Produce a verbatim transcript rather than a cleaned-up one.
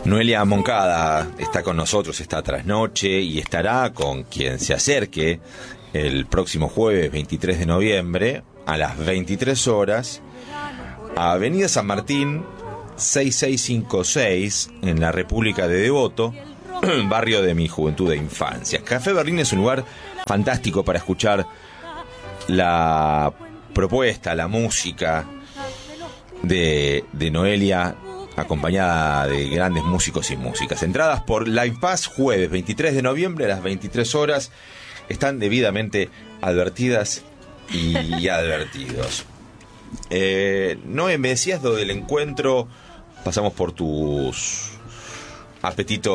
Noelia Moncada está con nosotros esta trasnoche y estará con quien se acerque el próximo jueves veintitrés de noviembre a las veintitrés horas a Avenida San Martín seis seis cinco seis en la República de Devoto, barrio de mi juventud e infancia. Café Berlín es un lugar fantástico para escuchar la propuesta, la música de, de Noelia, acompañada de grandes músicos y músicas. Entradas por Live Pass, jueves veintitrés de noviembre a las veintitrés horas. Están debidamente advertidas y advertidos. Eh, Noé, me decías lo del encuentro. Pasamos por tus apetitos